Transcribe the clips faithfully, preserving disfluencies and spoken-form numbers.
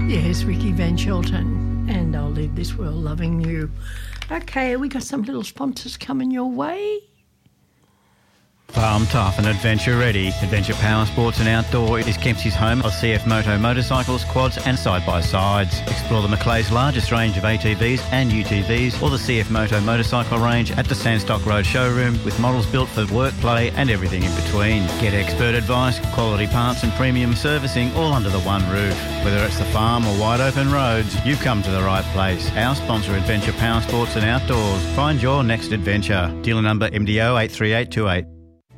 Yes, Ricky Van Shelton, and I'll leave this world loving you. Okay, we got some little sponsors coming your way. Farm tough and adventure ready. Adventure Power Sports and Outdoor is Kempsey's home of C F Moto motorcycles, quads and side-by-sides. Explore the Macleay's largest range of A T Vs and U T Vs or the C F Moto motorcycle range at the Sandstock Road showroom with models built for work, play and everything in between. Get expert advice, quality parts and premium servicing all under the one roof. Whether it's the farm or wide open roads, you've come to the right place. Our sponsor, Adventure Power Sports and Outdoors. Find your next adventure. Dealer number M D O eight three eight two eight.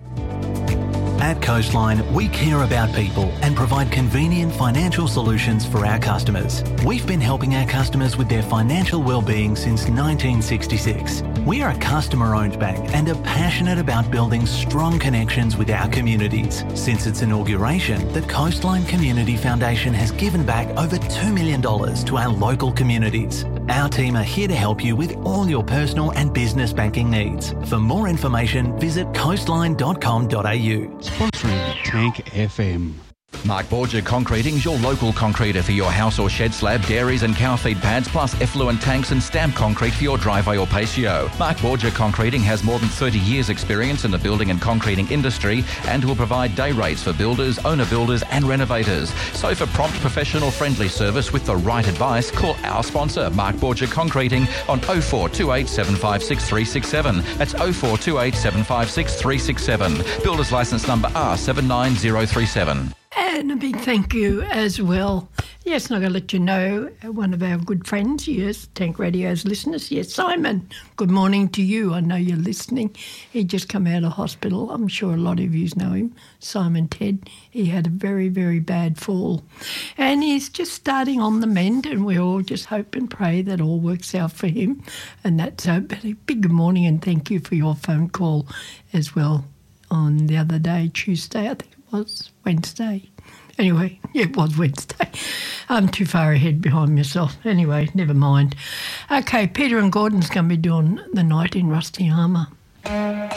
At Coastline, we care about people and provide convenient financial solutions for our customers. We've been helping our customers with their financial well-being since nineteen sixty-six. We are a customer-owned bank and are passionate about building strong connections with our communities. Since its inauguration, the Coastline Community Foundation has given back over two million dollars to our local communities. Our team are here to help you with all your personal and business banking needs. For more information, visit coastline dot com dot a u. Sponsoring Tank F M. Mark Borgia Concreting is your local concreter for your house or shed slab, dairies and cow feed pads, plus effluent tanks and stamp concrete for your driveway or patio. Mark Borgia Concreting has more than thirty years experience in the building and concreting industry and will provide day rates for builders, owner builders and renovators. So for prompt, professional, friendly service with the right advice, call our sponsor, Mark Borgia Concreting, on oh four two eight seven five six three six seven. That's oh four two eight seven five six three six seven. Builder's licence number R seven nine zero three seven. And a big thank you as well. Yes, and I'm going to let you know, one of our good friends, yes, Tank Radio's listeners, yes, Simon, good morning to you. I know you're listening. He just come out of hospital. I'm sure a lot of you know him, Simon Ted. He had a very, very bad fall. And he's just starting on the mend, and we all just hope and pray that all works out for him. And that's a big good morning, and thank you for your phone call as well on the other day, Tuesday, I think. Was Wednesday. Anyway, yeah, it was Wednesday. I'm too far ahead behind myself. Anyway, never mind. Okay, Peter and Gordon's going to be doing the night in Rusty Armour.